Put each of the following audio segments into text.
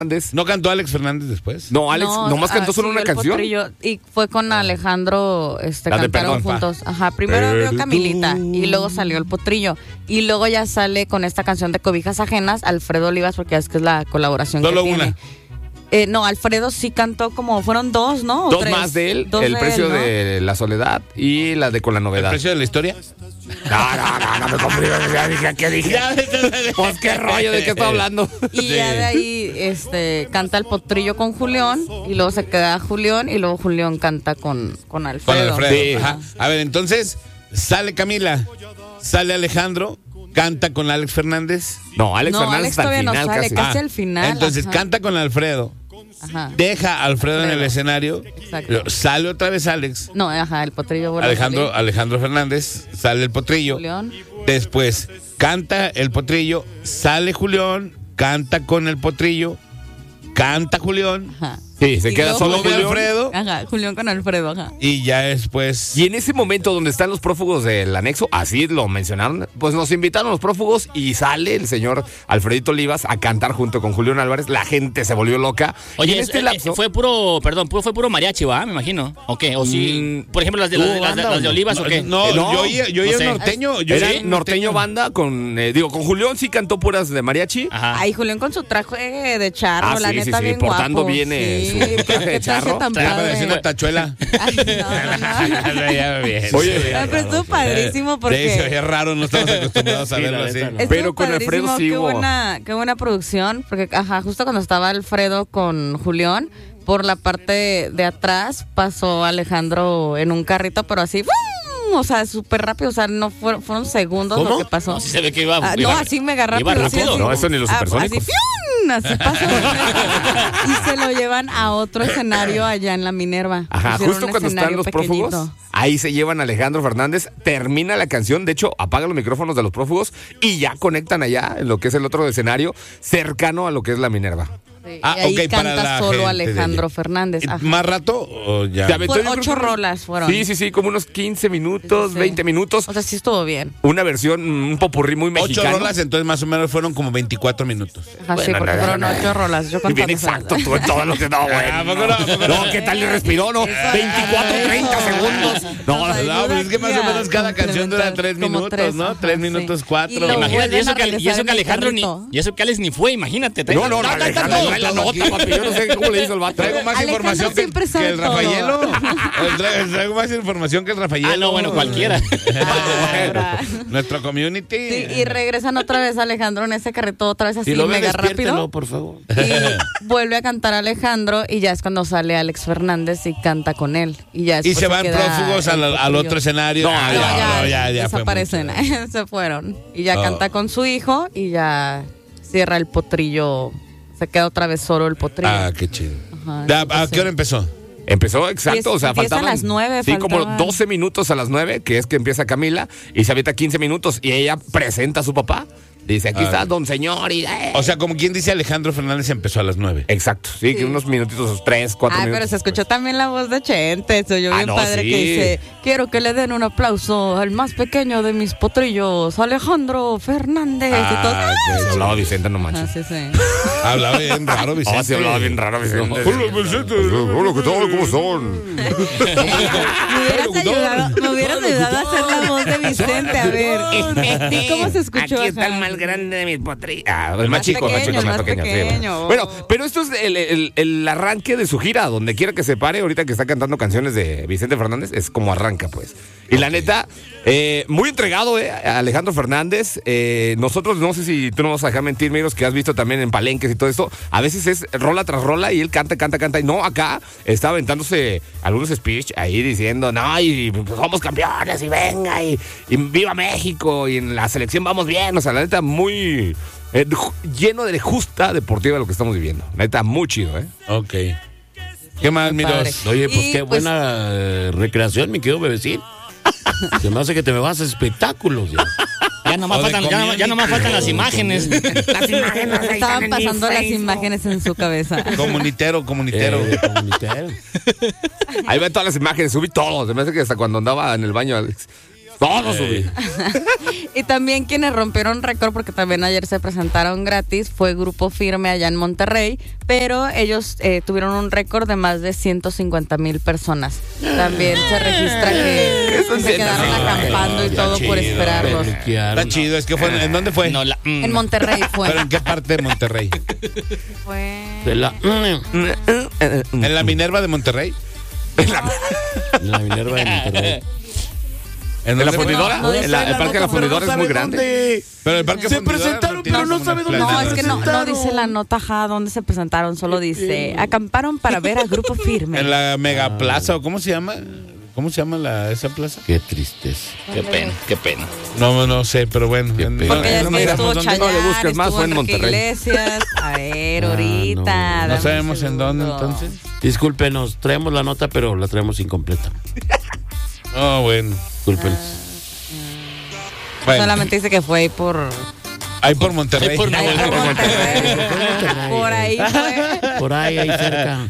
¿No cantó Alex Fernández después? No, Alex nomás cantó solo una canción. Potrillo, y fue con Alejandro, cantaron Perdón, juntos. Ajá, primero vio Camilita y luego salió el Potrillo. Y luego ya sale con esta canción de Cobijas Ajenas, Alfredo Olivas, porque es que es la colaboración Solo que una. tiene. No, Alfredo sí cantó fueron dos, ¿no? Dos más de él, El precio ¿no? de la soledad y la de Con la ¿El novedad. precio de la historia? No me compré. ¿Qué dije? Pues qué rollo, ¿de qué estoy hablando? Y ya de ahí canta el Potrillo con Julián y luego se queda Julián y luego Julián canta con Alfredo. Con Alfredo. Sí. Ajá. A ver, entonces, sale Camila, sale Alejandro, canta con Alex Fernández. No, Alex No, Fernández Alex hasta el todavía no final sale, casi. casi al final. Entonces, ajá. canta con Alfredo. Ajá. Deja a Alfredo en el escenario. Exacto. Sale otra vez Alex. No, ajá, el Potrillo vuelve a salir. Alejandro Fernández, sale el Potrillo. Julián. Después canta el Potrillo, sale Julián, canta con el Potrillo, canta Julián. Ajá. Sí, se Y queda luego solo Sube Julián. Alfredo Ajá, Julián con Alfredo, ajá. y ya después. Y en ese momento donde están los prófugos del anexo, así lo mencionaron, pues nos invitaron los prófugos y sale el señor Alfredito Olivas a cantar junto con Julián Álvarez. La gente se volvió loca. Y Oye, en este lapso, fue puro mariachi, ¿va? Me imagino. ¿O qué? ¿O sí? Por ejemplo, las de Olivas, ¿o qué? No, No, yo oía no sé. norteño. Yo era oía norteño banda con Julián sí cantó puras de mariachi. Ajá. Ay, Julián con su traje de charro, la sí, neta, sí, bien portando guapo. bien Sí, su traje de charro. tan Estaba padre. haciendo tachuela. Ay, no. Ya bien. Oye, Ay, pero estuvo padrísimo porque... Sí, se veía raro, no estamos acostumbrados a Sí, verlo la así. neta, no. Estuvo Pero con Alfredo padrísimo, sí qué hubo. qué buena producción, porque justo cuando estaba Alfredo con Julián, por la parte de atrás pasó Alejandro en un carrito, pero así, ¡fum! O sea, súper rápido, o sea, no fueron segundos ¿Cómo? lo que pasó. No, sí se ve que iba. No, así mega rápido. Iba así, rápido. así. No, eso ni los supersónicos. Así, ¡fium! Así pasó. Y se lo llevan a otro escenario allá en la Minerva. Ajá, Hicieron justo un cuando están escenario los prófugos, pequeñito. ahí se llevan a Alejandro Fernández, termina la canción, de hecho, apagan los micrófonos de los prófugos y ya conectan allá en lo que es el otro escenario, cercano a lo que es la Minerva. Sí, Ah, y ahí ok, para canta la solo gente de Alejandro allá. Fernández. Ajá. ¿Más rato o ya? Se aventó, Fue yo creo 8 que rolas fueron. Sí, como unos 15 minutos, Sí, sí. 20 minutos. O sea, sí estuvo bien. Una versión, un popurrí muy 8 mexicano. rolas, entonces más o menos fueron como 24 minutos. Ajá, sí, Bueno, porque fueron 8 rolas. Yo Bien contando. exacto, tú en todo lo que no, güey. ¿A poco no? ¿A poco no? No, ¿qué tal le respiró, no? 24, 30 segundos. No, Nos no, pues es que más o menos cada ayuda a canción dura 3 como minutos, tres, ¿no? ajá, 3 sí. minutos, Y 4. luego Imagínate, y eso vuelven a que regresar en el Alejandro carrito. y eso que Alex ni fue, imagínate. No, Alejandro trae la nota, papi. Yo no sé cómo le hizo el vato. Traigo más Alejandro información que siempre sabe el todo. Rafaelo. Traigo más información que el Rafaelo. Ah, no, bueno, cualquiera. Ahora. Nuestro community. Sí, y regresan otra vez Alejandro en ese carrito, otra vez así Si lo ve, mega despiértelo, rápido. por favor. Y vuelve a cantar Alejandro y ya es cuando sale Alex Fernández y canta con él. Y ya Y después se van queda prófugos el al Potrillo. otro escenario. No, Ah, ya fue desaparecen, mucho. se fueron. Y ya Oh. canta con su hijo y ya cierra el Potrillo. Se queda otra vez solo el Potrillo. Ah, qué chido. Ajá, ¿A entonces, qué hora empezó? Empezó exacto, o sea, Empieza a faltaban. las 9, Sí, como faltaban. 12 minutos a las 9, que es que empieza Camila, y se avienta 15 minutos, y ella presenta a su papá. Dice, aquí está don señor, y... O sea, como quien dice, Alejandro Fernández empezó a las 9. Exacto, sí, que unos minutitos, 3, 4 Ay, minutos. pero se escuchó también la voz de Chente. Se oyó Ah, bien no, padre sí. que dice: quiero que le den un aplauso al más pequeño de mis potrillos, Alejandro Fernández. y todo. Se hablaba Vicente, no manches. Ah, sí, sí. Hablaba bien raro, Vicente. Ah, sí, hablaba bien raro Vicente. Hola, Vicente. Hola, ¿qué tal? ¿Cómo son? Me hubieras ayudado a hacer la voz de Vicente. A ver, ¿cómo se escuchó? Aquí está el Ajá. más grande de mis potrillos. Ah, el más Más chico, pequeño, el más más pequeño. Sí, pequeño. bueno, pero esto es el arranque de su gira, donde quiera que se pare, ahorita que está cantando canciones de Vicente Fernández, es como arranca, pues. Y la neta, muy entregado, a Alejandro Fernández. Nosotros, no sé si tú no vas a dejar mentir, Miros, que has visto también en palenques y todo esto, a veces es rola tras rola y él canta. Y no, acá está aventándose algunos speech ahí diciendo, no, y pues, somos campeones y venga, y viva México, y en la selección vamos bien. O sea, la neta, muy lleno de justa deportiva lo que estamos viviendo. La neta, muy chido, ¿eh? Ok. ¿Qué más, Muy padre. Miros? Oye, pues Y, qué pues, buena recreación, mi querido bebecín. Se me hace que te me vas a espectáculos ya. Ya nomás O de faltan, ya nomás faltan las imágenes. Las imágenes ahí Estaban están en mi pasando las Facebook. imágenes en su cabeza. Comunitero. Comunitero. Ahí ven todas las imágenes, subí todo. Se me hace que hasta cuando andaba en el baño, Alex. Todo subí. Y también quienes rompieron récord, porque también ayer se presentaron gratis, fue Grupo Firme allá en Monterrey, pero ellos tuvieron un récord de más de 150,000 personas. También se registra que se quedaron acampando y todo por esperarlos. Está chido, es que fue, ¿en dónde fue? No, En Monterrey fue. ¿Pero en qué parte de Monterrey? Fue... De la, ¿En la Minerva de Monterrey? la Minerva de Monterrey. ¿En la fundidora? No, El parque de la fundidora es muy grande. Pero el parque Se fundidora presentaron, pero no sabe dónde No, se es que no presentaron. dice la nota dónde se presentaron, solo dice acamparon para ver a Grupo Firme. En la Mega Plaza, ¿o cómo se llama? ¿Cómo se llama esa plaza? Qué tristeza. Qué pena, qué pena. No sé, pero bueno. Qué pena. Porque ya es que estuvo ¿dónde? Chayanne, No le busques más, estuvo fue en Enrique Monterrey. Iglesias. A ver, ahorita. no. dame No un sabemos en dónde segundo. entonces. Discúlpenos, traemos la nota, pero la traemos incompleta. Oh, bueno. Discúlpenos. Bueno, Solamente dice que fue ahí por... ahí por Monterrey. Ahí por Ahí por Monterrey. Por ahí fue. Por ahí cerca.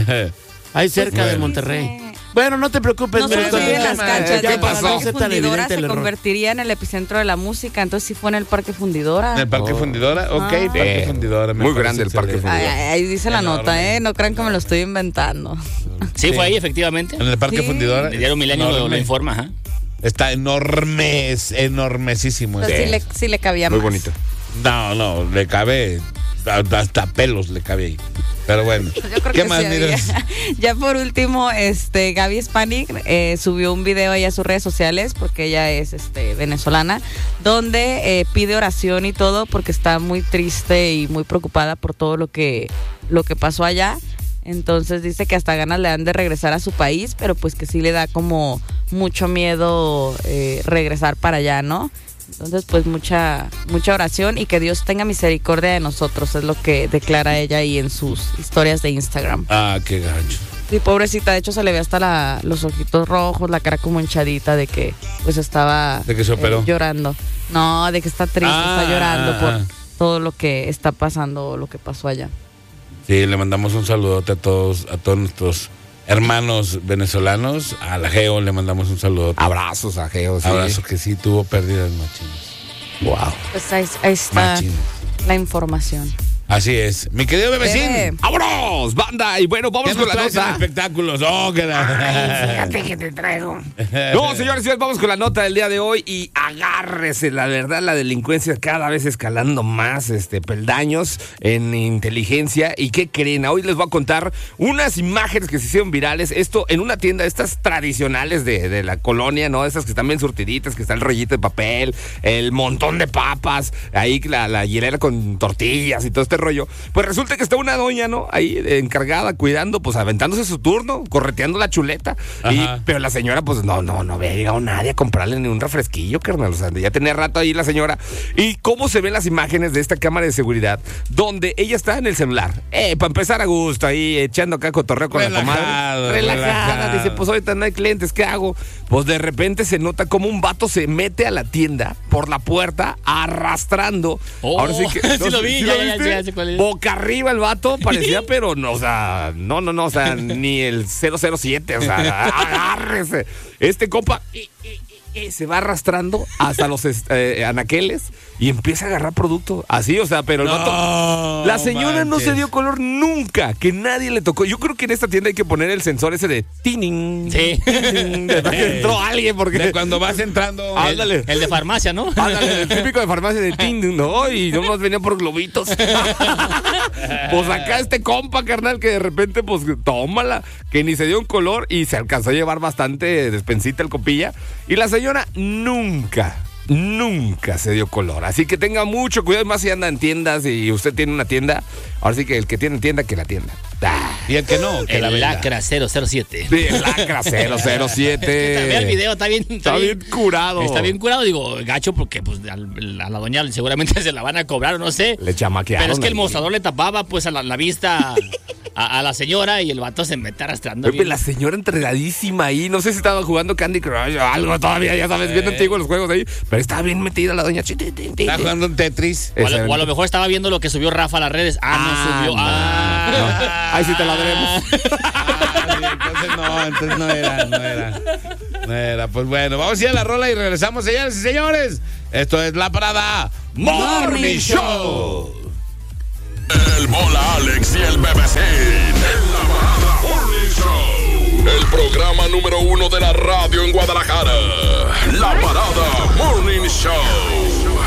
Ahí cerca de Monterrey. Bueno, no te preocupes, No solo Melitón. se vive en las canchas, ¿Qué ya pasó? el Parque Es tan Fundidora evidente el se error. convertiría en el epicentro de la música, entonces sí fue en el Parque Fundidora. ¿En el Parque Fundidora? Ok, Parque Fundidora. me Muy parece grande el Parque excelente. Fundidora. Ahí dice la Enorme. nota, no crean que me lo estoy inventando. Sí, fue ahí, efectivamente. En el Parque Sí. Fundidora. El diario Milenio lo Enorme. informa, ajá. Está enorme, es enormesísimo. Entonces sí le cabía Muy más. bonito. No, le cabe, hasta pelos le cabe ahí. Pero bueno, Yo creo ¿qué que más sí había. miras? Ya por último, Gaby Spanik subió un video ahí a sus redes sociales, porque ella es venezolana, donde pide oración y todo, porque está muy triste y muy preocupada por todo lo que pasó allá. Entonces dice que hasta ganas le dan de regresar a su país, pero pues que sí le da como mucho miedo regresar para allá, ¿no? Entonces, pues mucha oración y que Dios tenga misericordia de nosotros, es lo que declara ella ahí en sus historias de Instagram. Ah, qué gacho. Sí, pobrecita, de hecho se le ve hasta los ojitos rojos, la cara como hinchadita de que pues estaba ¿De que se operó? llorando. No, de que está triste, está llorando por todo lo que está pasando, lo que pasó allá. Sí, le mandamos un saludote a todos nuestros hermanos venezolanos. A la Geo le mandamos un saludote. Abrazos a Geo, sí. Abrazo que sí tuvo pérdidas machinas. Wow. Pues ahí está Machín. la información. Así es. Mi querido bebecín. Bebé. ¡Vámonos, banda! Y bueno, ¿Qué vamos nos con la traes en nota. espectáculos? Oh, que que te traigo. No, señores, vamos con la nota del día de hoy y agárrese, la verdad, la delincuencia cada vez escalando más peldaños en inteligencia. ¿Y qué creen? Hoy les voy a contar unas imágenes que se hicieron virales. Esto en una tienda, estas tradicionales de la colonia, ¿no? Estas que están bien surtiditas, que está el rollito de papel, el montón de papas, ahí la hielera con tortillas y todo este rollo. Pues resulta que está una doña, ¿no? Ahí encargada, cuidando, pues aventándose su turno, correteando la chuleta. Pero la señora, pues no había llegado nadie a comprarle ni un refresquillo, carnal. O sea, ya tenía rato ahí la señora. ¿Y cómo se ven las imágenes de esta cámara de seguridad? Donde ella está en el celular. Para empezar a gusto, ahí echando acá cotorreo con la comadre. Relajada. Dice, pues ahorita no hay clientes, ¿qué hago? Pues de repente se nota como un vato se mete a la tienda por la puerta arrastrando. Oh, Ahora sí que. sí lo vi, ¿sí ya viste? sé cuál es. Boca arriba el vato parecía, pero no, o sea, no, o sea, ni el 007, o sea, agárrese. Este compa se va arrastrando hasta los anaqueles y empieza a agarrar producto. Así, o sea, pero el vato. La señora no se dio color nunca, que nadie le tocó. Yo creo que en esta tienda hay que poner el sensor ese de tining. Sí. Tining, de que entró alguien, porque. De cuando vas entrando. Ándale. El de farmacia, ¿no? Ándale, el típico de farmacia de ting, ¿no? Y no nos venían por globitos. Pues acá este compa, carnal, que de repente, pues, tómala, que ni se dio un color y se alcanzó a llevar bastante despensita el copilla. Y la señora nunca se dio color. Así que tenga mucho cuidado, más si anda en tiendas y usted tiene una tienda. Ahora sí que el que tiene tienda, que la tienda. Y el que no, que la El venda. Lacra 007. Sí, el Lacra 007. Vea el video, está bien. Está bien curado. Está bien curado, digo, gacho, porque pues a la doña seguramente se la van a cobrar o no sé. Le chamaquearon. Pero es que el ahí. mostrador le tapaba pues a la vista a la señora y el vato se mete arrastrando. Pepe, la señora entregadísima ahí. No sé si estaba jugando Candy Crush o algo todavía, ya sabes, bien antiguo los juegos ahí. Pero estaba bien metida la doña. Está jugando un Tetris. O a lo mejor estaba viendo lo que subió Rafa a las redes. No subió. No. Ahí sí te la desmadremos. Entonces no era. Pues bueno, vamos a ir a la rola y regresamos, señores y señores. Esto es La Parada Morning Show. El Mola Alex y el Bebecín en La Parada Morning Show. El programa número 1 de la radio en Guadalajara. La Parada Morning Show.